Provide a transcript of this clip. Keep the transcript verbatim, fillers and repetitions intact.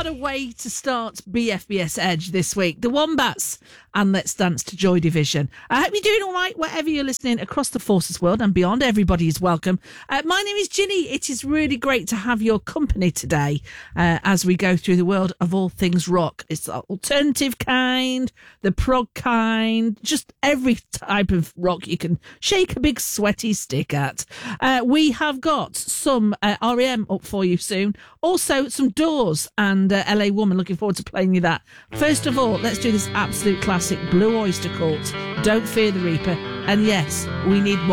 what a way to start B F B S Edge this week. The Wombats and Let's Dance to Joy Division. I hope you're doing all right wherever you're listening across the Forces world and beyond. Everybody is welcome. Uh, my name is Ginny. It is really great to have your company today uh, as we go through the world of all things rock. It's the alternative kind, the prog kind, just every type of rock you can shake a big sweaty stick at. Uh, we have got some uh, R E M up for you soon. Also, some Doors and uh, L A Woman. Looking forward to playing you that. First of all, let's do this absolute classic, Blue Oyster Cult, Don't Fear the Reaper. And yes, we need more.